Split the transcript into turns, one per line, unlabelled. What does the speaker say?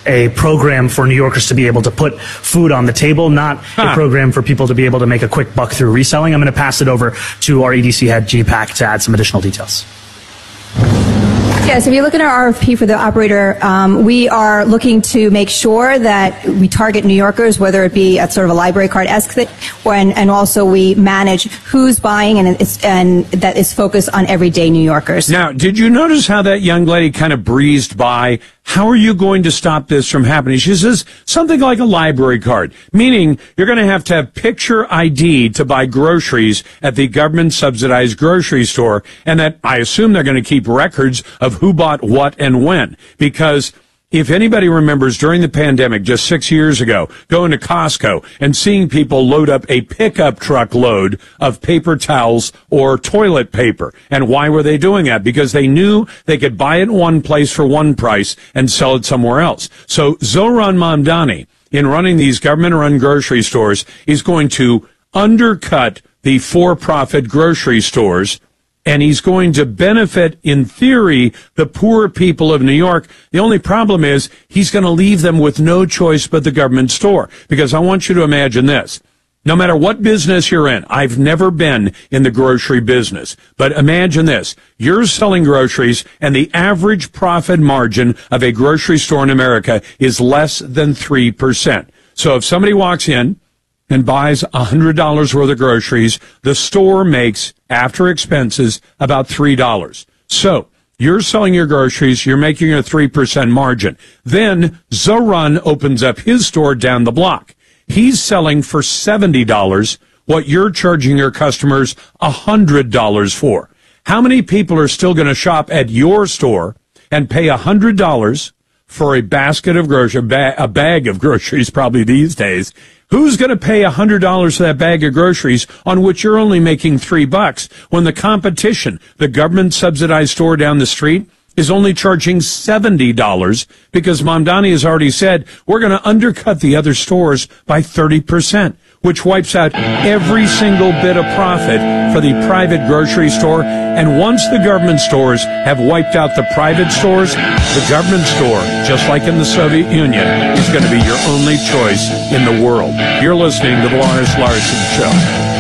a program for New Yorkers to be able to put food on the table, not a program for people to be able to make a quick buck through reselling. I'm going to pass it over to our EDC head, G Pack, to add some additional details.
Yes, if you look at our RFP for the operator, we are looking to make sure that we target New Yorkers, whether it be at sort of a library card-esque thing, and also we manage who's buying and that is focused on everyday New Yorkers.
Now, did you notice how that young lady kind of breezed by? How are you going to stop this from happening? She says something like a library card, meaning you're going to have picture ID to buy groceries at the government-subsidized grocery store, and that I assume they're going to keep records of who bought what and when. Because if anybody remembers during the pandemic just 6 years ago, going to Costco and seeing people load up a pickup truck load of paper towels or toilet paper. And why were they doing that? Because they knew they could buy it in one place for one price and sell it somewhere else. So Zohran Mamdani, in running these government-run grocery stores, is going to undercut the for-profit grocery stores, and he's going to benefit, in theory, the poor people of New York. The only problem is he's going to leave them with no choice but the government store. Because I want you to imagine this. No matter what business you're in, I've never been in the grocery business, but imagine this. You're selling groceries, and the average profit margin of a grocery store in America is less than 3%. So if somebody walks in and buys $100 worth of groceries, the store makes, after expenses, about $3. So you're selling your groceries, you're making a 3% margin. Then Zohran opens up his store down the block. He's selling for $70 what you're charging your customers $100 for. How many people are still going to shop at your store and pay $100 for a basket of groceries, a bag of groceries probably these days? Who's going to pay $100 for that bag of groceries on which you're only making $3 when the competition, the government-subsidized store down the street, is only charging $70 because Mamdani has already said we're going to undercut the other stores by 30%, which wipes out every single bit of profit for the private grocery store. And once the government stores have wiped out the private stores, the government store, just like in the Soviet Union, is going to be your only choice in the world. You're listening to the Lois Larson Show.